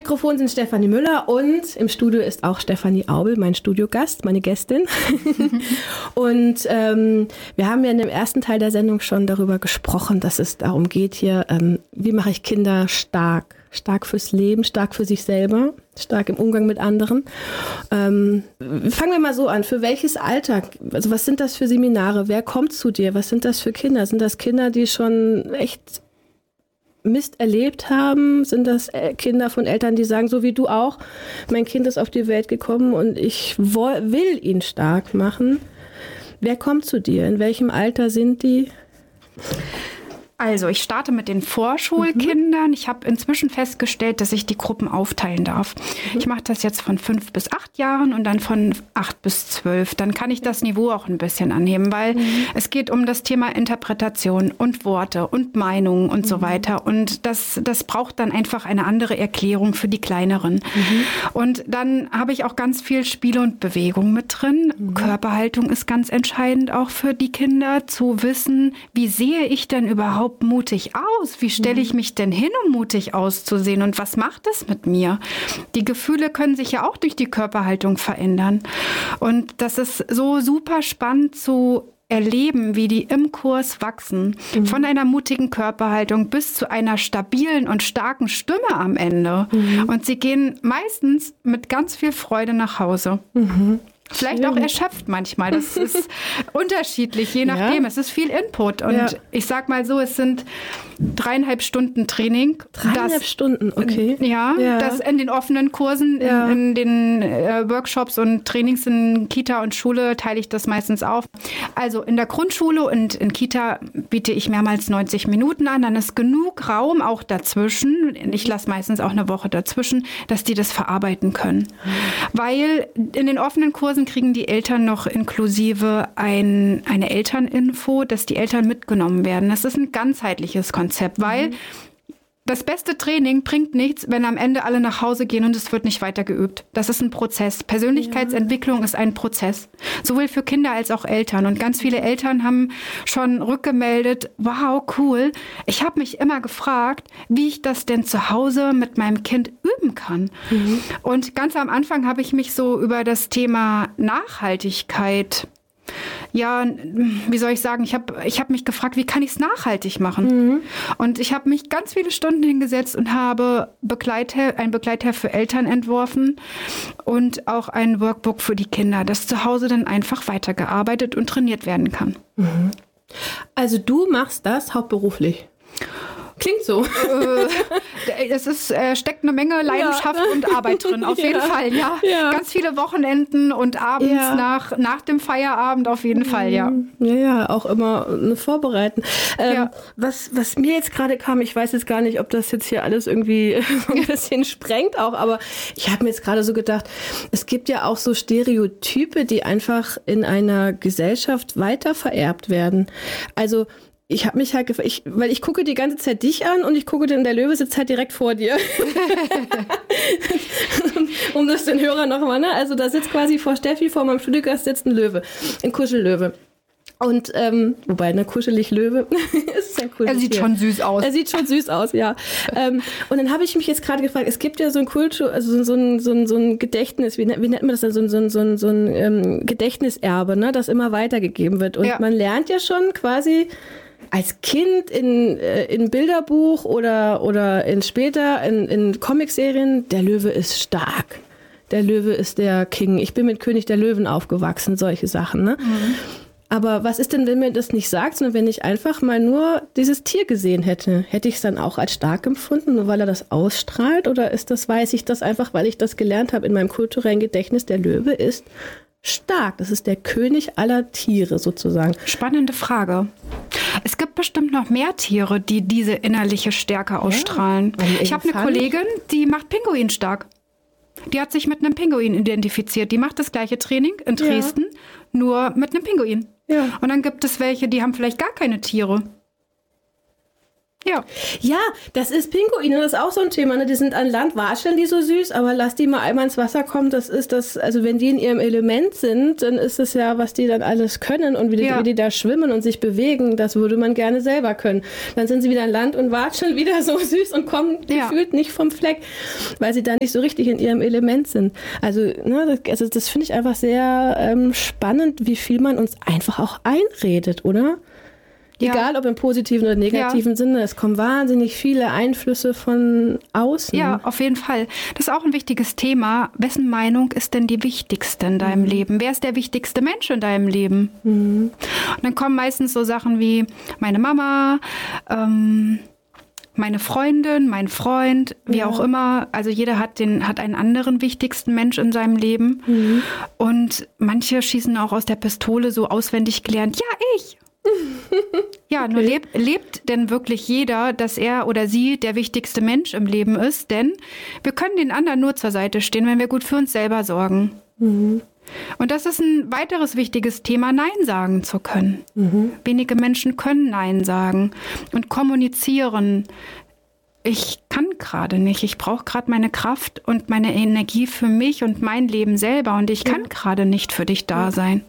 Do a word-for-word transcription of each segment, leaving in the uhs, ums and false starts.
Mikrofon sind Stefanie Müller und im Studio ist auch Stefanie Aubel, mein Studiogast, meine Gästin. Und ähm, wir haben ja in dem ersten Teil der Sendung schon darüber gesprochen, dass es darum geht hier, ähm, wie mache ich Kinder stark? Stark fürs Leben, stark für sich selber, stark im Umgang mit anderen. Ähm, fangen wir mal so an. Für welches Alter? Also was sind das für Seminare? Wer kommt zu dir? Was sind das für Kinder? Sind das Kinder, die schon echt Mist erlebt haben? Sind das Kinder von Eltern, die sagen, so wie du auch, mein Kind ist auf die Welt gekommen und ich will ihn stark machen? Wer kommt zu dir? In welchem Alter sind die? Also ich starte mit den Vorschulkindern. Mhm. Ich habe inzwischen festgestellt, dass ich die Gruppen aufteilen darf. Mhm. Ich mache das jetzt von fünf bis acht Jahren und dann von acht bis zwölf. Dann kann ich das Niveau auch ein bisschen anheben, weil mhm. es geht um das Thema Interpretation und Worte und Meinungen und mhm. so weiter. Und das, das braucht dann einfach eine andere Erklärung für die Kleineren. Mhm. Und dann habe ich auch ganz viel Spiel und Bewegung mit drin. Mhm. Körperhaltung ist ganz entscheidend auch für die Kinder, zu wissen, wie sehe ich denn überhaupt mutig aus? Wie stelle ich mich denn hin, um mutig auszusehen? Und was macht es mit mir? Die Gefühle können sich ja auch durch die Körperhaltung verändern. Und das ist so super spannend zu erleben, wie die im Kurs wachsen. Mhm. Von einer mutigen Körperhaltung bis zu einer stabilen und starken Stimme am Ende. Mhm. Und sie gehen meistens mit ganz viel Freude nach Hause. Mhm. Vielleicht auch erschöpft manchmal. Das ist unterschiedlich, je nachdem. Ja. Es ist viel Input. Und ja. ich sag mal so, es sind dreieinhalb Stunden Training. Dreieinhalb das, Stunden, okay. Ja, ja, das in den offenen Kursen, ja. in, in den äh, Workshops und Trainings in Kita und Schule teile ich das meistens auf. Also in der Grundschule und in Kita biete ich mehrmals neunzig Minuten an. Dann ist genug Raum auch dazwischen. Ich lasse meistens auch eine Woche dazwischen, dass die das verarbeiten können. Mhm. Weil in den offenen Kursen kriegen die Eltern noch inklusive ein, eine Elterninfo, dass die Eltern mitgenommen werden. Das ist ein ganzheitliches Konzept, weil mhm. das beste Training bringt nichts, wenn am Ende alle nach Hause gehen und es wird nicht weiter geübt. Das ist ein Prozess. Persönlichkeitsentwicklung ja. ist ein Prozess. Sowohl für Kinder als auch Eltern. Und ganz viele Eltern haben schon rückgemeldet, wow, cool. Ich habe mich immer gefragt, wie ich das denn zu Hause mit meinem Kind üben kann. Mhm. Und ganz am Anfang habe ich mich so über das Thema Nachhaltigkeit Ja, wie soll ich sagen, ich habe ich hab mich gefragt, wie kann ich es nachhaltig machen? Mhm. Und ich habe mich ganz viele Stunden hingesetzt und habe Begleithel- ein Begleitheft für Eltern entworfen und auch ein Workbook für die Kinder, das zu Hause dann einfach weitergearbeitet und trainiert werden kann. Mhm. Also du machst das hauptberuflich? Klingt so. Es ist, äh, steckt eine Menge Leidenschaft ja. und Arbeit drin, auf jeden ja. Fall, ja. ja. Ganz viele Wochenenden und abends ja. nach, nach dem Feierabend auf jeden mhm. Fall, ja. Ja, ja, auch immer eine Vorbereiten. Ähm, ja. was, was mir jetzt gerade kam, ich weiß jetzt gar nicht, ob das jetzt hier alles irgendwie ein bisschen sprengt auch, aber ich habe mir jetzt gerade so gedacht, es gibt ja auch so Stereotype, die einfach in einer Gesellschaft weiter vererbt werden. Also ich habe mich halt gefragt, ich, weil ich gucke die ganze Zeit dich an und ich gucke, denn der Löwe sitzt halt direkt vor dir. Um das den Hörer nochmal, ne? Also da sitzt quasi vor Steffi, vor meinem Studiogast sitzt ein Löwe, ein Kuschellöwe. Und, ähm, wobei, ne, kuschelig Löwe, ist ein cooles Er sieht Tier. schon süß aus. Er sieht schon süß aus, ja. ähm, und dann habe ich mich jetzt gerade gefragt, es gibt ja so ein Kultur, also so ein, so ein, so ein Gedächtnis, wie, wie nennt man das denn, so ein, so ein, so ein, so ein ähm, Gedächtniserbe, ne, das immer weitergegeben wird. Und ja. man lernt ja schon quasi als Kind in, äh, in Bilderbuch oder, oder in später in, in Comicserien, der Löwe ist stark. Der Löwe ist der King. Ich bin mit König der Löwen aufgewachsen, solche Sachen. Ne? Mhm. Aber was ist denn, wenn mir das nicht sagt, sondern wenn ich einfach mal nur dieses Tier gesehen hätte? Hätte ich es dann auch als stark empfunden, nur weil er das ausstrahlt? Oder ist das, weiß ich das einfach, weil ich das gelernt habe in meinem kulturellen Gedächtnis, der Löwe ist stark. Das ist der König aller Tiere sozusagen. Spannende Frage. Es gibt bestimmt noch mehr Tiere, die diese innerliche Stärke ausstrahlen. Ja, ich habe eine Kollegin, die macht Pinguin stark. Die hat sich mit einem Pinguin identifiziert. Die macht das gleiche Training in Dresden, ja. nur mit einem Pinguin. Ja. Und dann gibt es welche, die haben vielleicht gar keine Tiere. Ja. Ja, das ist Pinguine, das ist auch so ein Thema. Ne? Die sind an Land, watscheln die so süß, aber lass die mal einmal ins Wasser kommen, das ist das, also wenn die in ihrem Element sind, dann ist es ja, was die dann alles können und wie die, ja. wie die da schwimmen und sich bewegen, das würde man gerne selber können. Dann sind sie wieder an Land und watscheln wieder so süß und kommen ja. gefühlt nicht vom Fleck, weil sie da nicht so richtig in ihrem Element sind. Also, ne, das, also das finde ich einfach sehr ähm, spannend, wie viel man uns einfach auch einredet, oder? Ja. Egal, ob im positiven oder negativen ja. Sinne. Es kommen wahnsinnig viele Einflüsse von außen. Ja, auf jeden Fall. Das ist auch ein wichtiges Thema. Wessen Meinung ist denn die wichtigste in deinem mhm. Leben? Wer ist der wichtigste Mensch in deinem Leben? Mhm. Und dann kommen meistens so Sachen wie meine Mama, ähm, meine Freundin, mein Freund, wie ja. auch immer. Also jeder hat den, hat einen anderen wichtigsten Mensch in seinem Leben. Mhm. Und manche schießen auch aus der Pistole so auswendig gelernt, ja, ich. Ja, okay. Nur lebt, lebt denn wirklich jeder, dass er oder sie der wichtigste Mensch im Leben ist? Denn wir können den anderen nur zur Seite stehen, wenn wir gut für uns selber sorgen. Mhm. Und das ist ein weiteres wichtiges Thema, Nein sagen zu können. Mhm. Wenige Menschen können Nein sagen und kommunizieren. Ich kann gerade nicht. Ich brauche gerade meine Kraft und meine Energie für mich und mein Leben selber. Und ich kann ja. gerade nicht für dich da sein.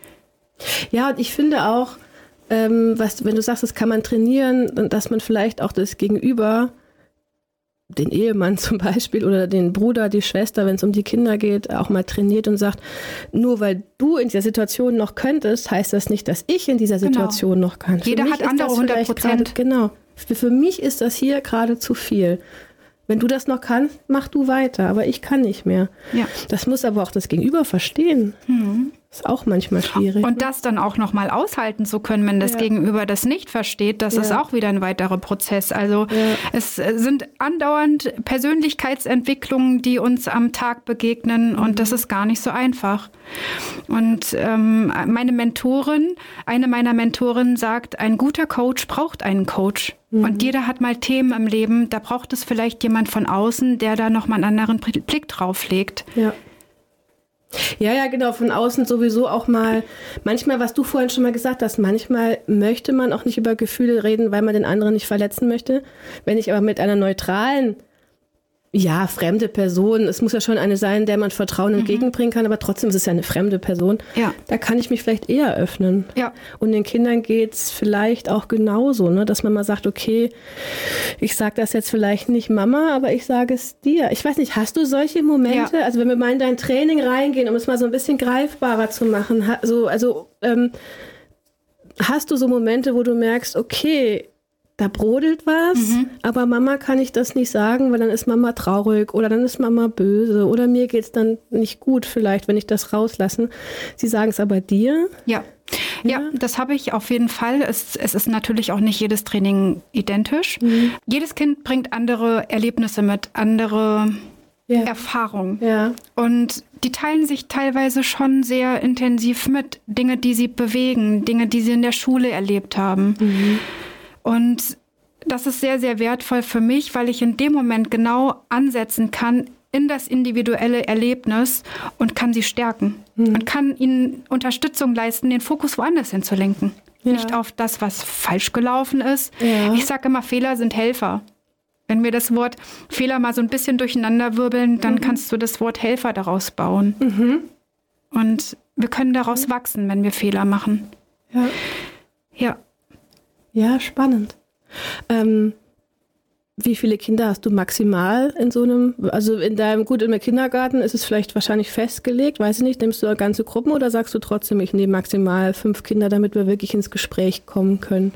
Ja, und ich finde auch, Ähm, was, wenn du sagst, das kann man trainieren, dass man vielleicht auch das Gegenüber, den Ehemann zum Beispiel oder den Bruder, die Schwester, wenn es um die Kinder geht, auch mal trainiert und sagt, nur weil du in dieser Situation noch könntest, heißt das nicht, dass ich in dieser Situation genau. noch kann. Jeder hat andere hundert Prozent. Genau. Für, für mich ist das hier gerade zu viel. Wenn du das noch kannst, mach du weiter, aber ich kann nicht mehr. Ja. Das muss aber auch das Gegenüber verstehen. Mhm. Ist auch manchmal schwierig. Und das dann auch noch mal aushalten zu können, wenn das ja. Gegenüber das nicht versteht, das ja. ist auch wieder ein weiterer Prozess. Also ja. es sind andauernd Persönlichkeitsentwicklungen, die uns am Tag begegnen und mhm. das ist gar nicht so einfach. Und ähm, meine Mentorin, eine meiner Mentorinnen sagt, ein guter Coach braucht einen Coach. Mhm. Und jeder hat mal Themen im Leben, da braucht es vielleicht jemand von außen, der da noch mal einen anderen Blick drauf legt. Ja. Ja, ja, genau, von außen sowieso auch mal, manchmal, was du vorhin schon mal gesagt hast, manchmal möchte man auch nicht über Gefühle reden, weil man den anderen nicht verletzen möchte. Wenn ich aber mit einer neutralen, ja, fremde Person, es muss ja schon eine sein, der man Vertrauen mhm. entgegenbringen kann, aber trotzdem ist es ja eine fremde Person. Ja. Da kann ich mich vielleicht eher öffnen. Ja. Und den Kindern geht's vielleicht auch genauso, ne, dass man mal sagt, okay, ich sage das jetzt vielleicht nicht Mama, aber ich sage es dir. Ich weiß nicht, hast du solche Momente? Ja. Also wenn wir mal in dein Training reingehen, um es mal so ein bisschen greifbarer zu machen, so, also ähm, hast du so Momente, wo du merkst, okay, da brodelt was, mhm. aber Mama kann ich das nicht sagen, weil dann ist Mama traurig oder dann ist Mama böse oder mir geht's dann nicht gut vielleicht, wenn ich das rauslasse. Sie sagen es aber dir? Ja. Ja, ja, das habe ich auf jeden Fall. Es, es ist natürlich auch nicht jedes Training identisch. Mhm. Jedes Kind bringt andere Erlebnisse mit, andere ja. Erfahrungen. Ja. Und die teilen sich teilweise schon sehr intensiv mit. Dinge, die sie bewegen, Dinge, die sie in der Schule erlebt haben. Mhm. Und das ist sehr, sehr wertvoll für mich, weil ich in dem Moment genau ansetzen kann in das individuelle Erlebnis und kann sie stärken mhm. und kann ihnen Unterstützung leisten, den Fokus woanders hinzulenken. Ja. Nicht auf das, was falsch gelaufen ist. Ja. Ich sage immer, Fehler sind Helfer. Wenn wir das Wort Fehler mal so ein bisschen durcheinander wirbeln, dann mhm. kannst du das Wort Helfer daraus bauen. Mhm. Und wir können daraus mhm. wachsen, wenn wir Fehler machen. Ja. Ja. Ja, spannend. Ähm, wie viele Kinder hast du maximal in so einem, also in deinem, gut, im Kindergarten ist es vielleicht wahrscheinlich festgelegt, weiß ich nicht, nimmst du ganze Gruppen oder sagst du trotzdem, ich nehme maximal fünf Kinder, damit wir wirklich ins Gespräch kommen können?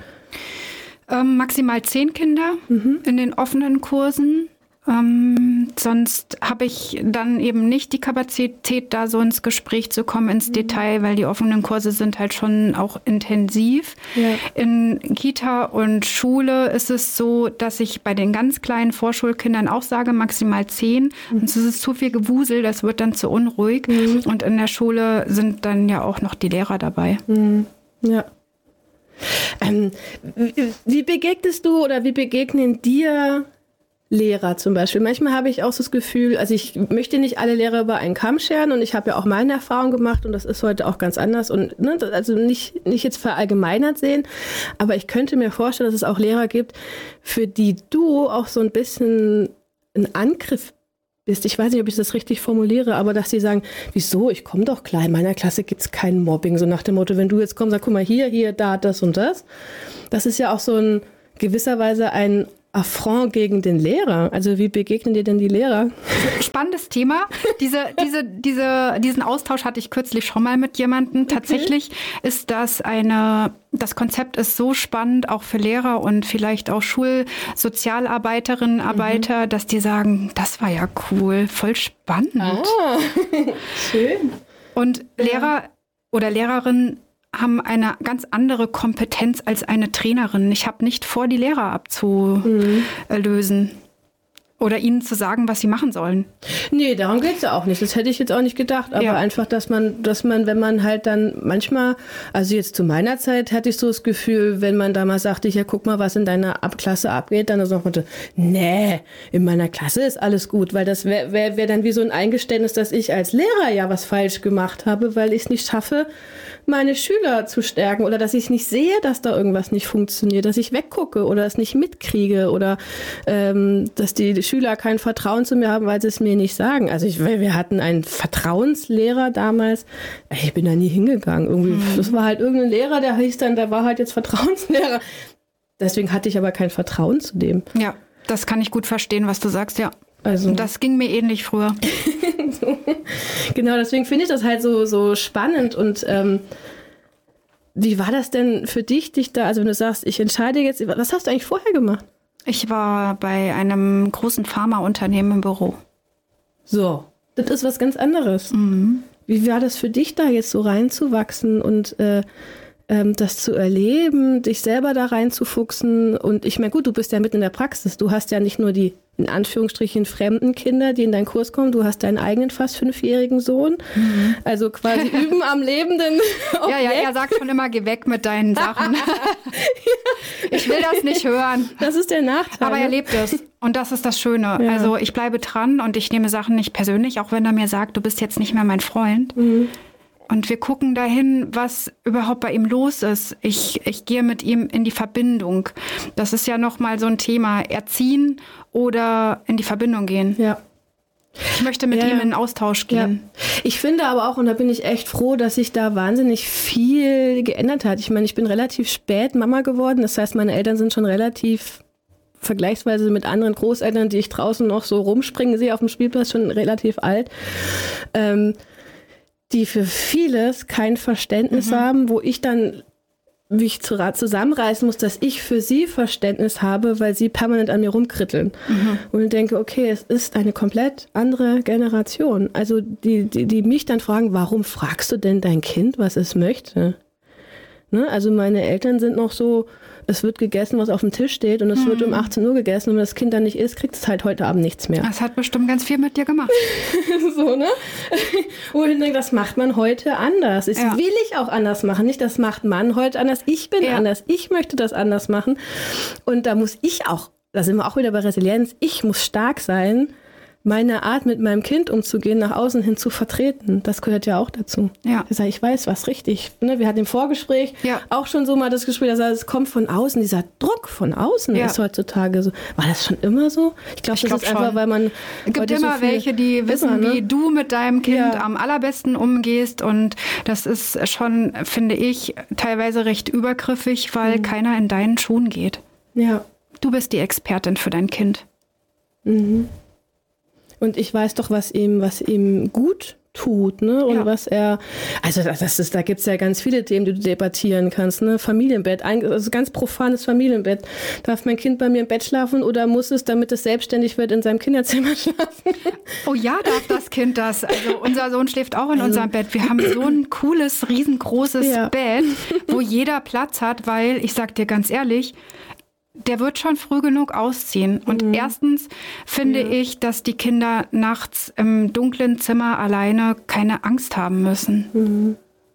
Ähm, maximal zehn Kinder mhm. in den offenen Kursen. Ähm, sonst habe ich dann eben nicht die Kapazität, da so ins Gespräch zu kommen, ins mhm. Detail, weil die offenen Kurse sind halt schon auch intensiv. Ja. In Kita und Schule ist es so, dass ich bei den ganz kleinen Vorschulkindern auch sage, maximal zehn. Mhm. Und es ist zu viel Gewusel, das wird dann zu unruhig. Mhm. Und in der Schule sind dann ja auch noch die Lehrer dabei. Mhm. Ja. Ähm, wie begegnest du oder wie begegnen dir Lehrer zum Beispiel. Manchmal habe ich auch so das Gefühl, also ich möchte nicht alle Lehrer über einen Kamm scheren und ich habe ja auch meine Erfahrung gemacht und das ist heute auch ganz anders und ne, also nicht, nicht jetzt verallgemeinert sehen, aber ich könnte mir vorstellen, dass es auch Lehrer gibt, für die du auch so ein bisschen ein Angriff bist. Ich weiß nicht, ob ich das richtig formuliere, aber dass sie sagen, wieso, ich komme doch klar, in meiner Klasse gibt es kein Mobbing, so nach dem Motto, wenn du jetzt kommst, sag, guck mal, hier, hier, da, das und das. Das ist ja auch so in gewisser Weise ein Affront gegen den Lehrer. Also wie begegnen dir denn die Lehrer? Spannendes Thema. Diese, diese, diese, diesen Austausch hatte ich kürzlich schon mal mit jemandem. Okay. Tatsächlich ist das eine, das Konzept ist so spannend, auch für Lehrer und vielleicht auch Schulsozialarbeiterinnen, Arbeiter, mhm. dass die sagen, das war ja cool, voll spannend. Ah, schön. Und ja. Lehrer oder Lehrerinnen haben eine ganz andere Kompetenz als eine Trainerin. Ich habe nicht vor, die Lehrer abzulösen mhm. oder ihnen zu sagen, was sie machen sollen. Nee, darum geht's ja auch nicht. Das hätte ich jetzt auch nicht gedacht. Aber ja. einfach, dass man, dass man, wenn man halt dann manchmal, also jetzt zu meiner Zeit hatte ich so das Gefühl, wenn man da mal sagte, ja, guck mal, was in deiner Klasse abgeht, dann sagt man, nee, in meiner Klasse ist alles gut, weil das wäre wär, wär dann wie so ein Eingeständnis, dass ich als Lehrer ja was falsch gemacht habe, weil ich es nicht schaffe, meine Schüler zu stärken oder dass ich nicht sehe, dass da irgendwas nicht funktioniert, dass ich weggucke oder es nicht mitkriege oder ähm, dass die Schüler kein Vertrauen zu mir haben, weil sie es mir nicht sagen. Also ich, wir hatten einen Vertrauenslehrer damals. Ich bin da nie hingegangen. Irgendwie, mhm. Das war halt irgendein Lehrer, der hieß dann, der war halt jetzt Vertrauenslehrer. Deswegen hatte ich aber kein Vertrauen zu dem. Ja, das kann ich gut verstehen, was du sagst, ja. Also. Das ging mir ähnlich früher. Genau, deswegen finde ich das halt so, so spannend. Und ähm, wie war das denn für dich, dich da, also wenn du sagst, ich entscheide jetzt, was hast du eigentlich vorher gemacht? Ich war bei einem großen Pharmaunternehmen im Büro. So, das ist was ganz anderes. Mhm. Wie war das für dich, da jetzt so reinzuwachsen und äh, ähm, das zu erleben, dich selber da reinzufuchsen? Und ich meine, gut, du bist ja mitten in der Praxis. Du hast ja nicht nur die, in Anführungsstrichen, fremden Kinder, die in deinen Kurs kommen. Du hast deinen eigenen fast fünfjährigen Sohn. Mhm. Also quasi üben am lebenden Objekt. Ja, ja, er sagt schon immer, geh weg mit deinen Sachen. Ich will das nicht hören. Das ist der Nachteil. Aber er lebt es. Und das ist das Schöne. Ja. Also ich bleibe dran und ich nehme Sachen nicht persönlich, auch wenn er mir sagt, du bist jetzt nicht mehr mein Freund. Mhm. Und wir gucken dahin, was überhaupt bei ihm los ist. Ich, ich gehe mit ihm in die Verbindung. Das ist ja nochmal so ein Thema. Erziehen oder in die Verbindung gehen. Ja. Ich möchte mit ja, ihm in den Austausch gehen. Ja. Ich finde aber auch, und da bin ich echt froh, dass sich da wahnsinnig viel geändert hat. Ich meine, ich bin relativ spät Mama geworden. Das heißt, meine Eltern sind schon relativ vergleichsweise mit anderen Großeltern, die ich draußen noch so rumspringen sehe auf dem Spielplatz, schon relativ alt. Ähm, die für vieles kein Verständnis mhm. haben, wo ich dann mich zusammenreißen muss, dass ich für sie Verständnis habe, weil sie permanent an mir rumkritteln. Mhm. Und ich denke, okay, es ist eine komplett andere Generation. Also die, die, die mich dann fragen, warum fragst du denn dein Kind, was es möchte? Ne? Also meine Eltern sind noch so, es wird gegessen, was auf dem Tisch steht und es mhm. wird um achtzehn Uhr gegessen und wenn das Kind dann nicht isst, kriegt es halt heute Abend nichts mehr. Das hat bestimmt ganz viel mit dir gemacht. So, ne? Und ich denke, das macht man heute anders. Das ja. will ich auch anders machen. Nicht, das macht man heute anders. Ich bin ja. anders. Ich möchte das anders machen. Und da muss ich auch, da sind wir auch wieder bei Resilienz, ich muss stark sein, meine Art mit meinem Kind umzugehen, nach außen hin zu vertreten. Das gehört ja auch dazu. Ja. Ich sage, ich weiß, was richtig. Ne? Wir hatten im Vorgespräch ja. auch schon so mal das Gespräch, dass es kommt von außen. Dieser Druck von außen ja. ist heutzutage so. War das schon immer so? Ich glaube, das glaub ist schon. Einfach, weil man Es gibt immer so welche, die wissen, immer, ne? wie du mit deinem Kind ja. am allerbesten umgehst. Und das ist schon, finde ich, teilweise recht übergriffig, weil mhm. keiner in deinen Schuhen geht. Ja. Du bist die Expertin für dein Kind. Mhm. Und ich weiß doch, was ihm, was ihm gut tut, ne? Und ja. was er, also das ist, da gibt's ja ganz viele Themen, die du debattieren kannst, ne? Familienbett, ein, also ganz profanes Familienbett. Darf mein Kind bei mir im Bett schlafen oder muss es, damit es selbstständig wird, in seinem Kinderzimmer schlafen? Oh ja, darf das Kind das. Also unser Sohn schläft auch in also. unserem Bett. Wir haben so ein cooles, riesengroßes ja. Bett, wo jeder Platz hat, weil, ich sag dir ganz ehrlich, der wird schon früh genug ausziehen. Und mhm. erstens finde ja. ich, dass die Kinder nachts im dunklen Zimmer alleine keine Angst haben müssen. Mhm.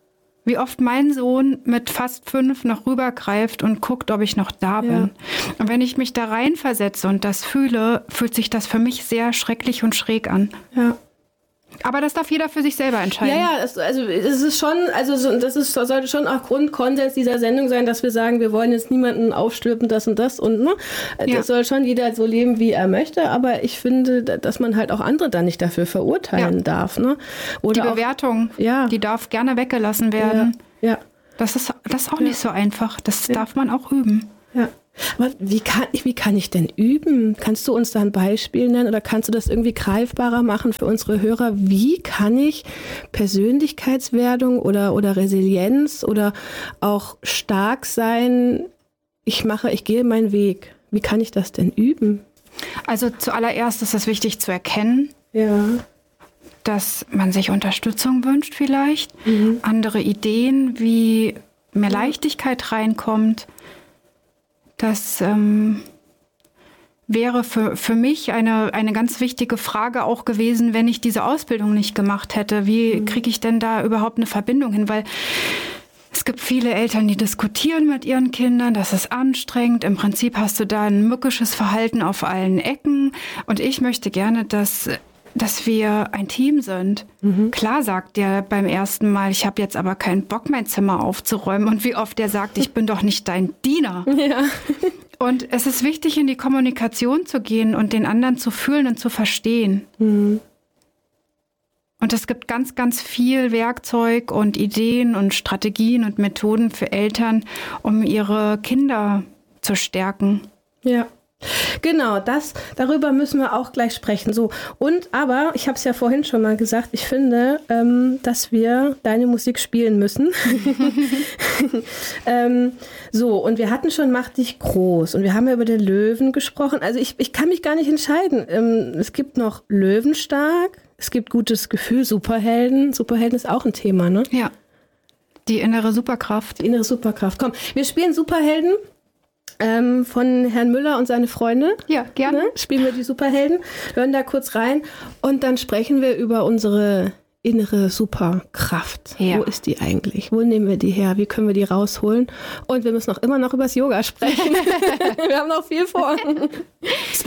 wie oft mein Sohn mit fast fünf noch rübergreift und guckt, ob ich noch da bin. Ja. Und wenn ich mich da reinversetze und das fühle, fühlt sich das für mich sehr schrecklich und schräg an. Ja. Aber das darf jeder für sich selber entscheiden. Ja, ja, es, also es ist schon, also so, das ist, sollte schon auch Grundkonsens dieser Sendung sein, dass wir sagen, wir wollen jetzt niemanden aufstülpen, das und das und ne, ja. Das soll schon jeder so leben, wie er möchte. Aber ich finde, dass man halt auch andere dann nicht dafür verurteilen ja. darf, ne? Oder die Bewertung, auch, ja. die darf gerne weggelassen werden. Ja. ja. Das ist, das ist auch ja. nicht so einfach. Das ja. darf man auch üben. Ja. Aber wie kann, ich, wie kann ich denn üben? Kannst du uns da ein Beispiel nennen oder kannst du das irgendwie greifbarer machen für unsere Hörer? Wie kann ich Persönlichkeitswerdung oder, oder Resilienz oder auch stark sein? Ich mache, ich gehe meinen Weg. Wie kann ich das denn üben? Also zuallererst ist es wichtig zu erkennen, ja. dass man sich Unterstützung wünscht vielleicht, mhm. andere Ideen, wie mehr Leichtigkeit reinkommt. Das ähm, wäre für, für mich eine, eine ganz wichtige Frage auch gewesen, wenn ich diese Ausbildung nicht gemacht hätte. Wie kriege ich denn da überhaupt eine Verbindung hin? Weil es gibt viele Eltern, die diskutieren mit ihren Kindern, das ist anstrengend. Im Prinzip hast du da ein mückisches Verhalten auf allen Ecken. Und ich möchte gerne, dass... dass wir ein Team sind. Mhm. Klar sagt der beim ersten Mal, ich habe jetzt aber keinen Bock, mein Zimmer aufzuräumen. Und wie oft der sagt, ich bin doch nicht dein Diener. Ja. Und es ist wichtig, in die Kommunikation zu gehen und den anderen zu fühlen und zu verstehen. Mhm. Und es gibt ganz, ganz viel Werkzeug und Ideen und Strategien und Methoden für Eltern, um ihre Kinder zu stärken. Ja. Genau, das, darüber müssen wir auch gleich sprechen. So, und aber, ich habe es ja vorhin schon mal gesagt, ich finde, ähm, dass wir deine Musik spielen müssen. ähm, so, und wir hatten schon Mach dich groß und wir haben ja über den Löwen gesprochen. Also ich, ich kann mich gar nicht entscheiden. Ähm, es gibt noch Löwenstark, es gibt Gutes Gefühl, Superhelden. Superhelden ist auch ein Thema, ne? Ja, die innere Superkraft. Die innere Superkraft. Komm, wir spielen Superhelden. Ähm, von Herrn Müller und seine Freunde. Ja, gerne. Ne? Spielen wir die Superhelden, hören da kurz rein und dann sprechen wir über unsere innere Superkraft. Ja. Wo ist die eigentlich? Wo nehmen wir die her? Wie können wir die rausholen? Und wir müssen auch immer noch über das Yoga sprechen. Wir haben noch viel vor.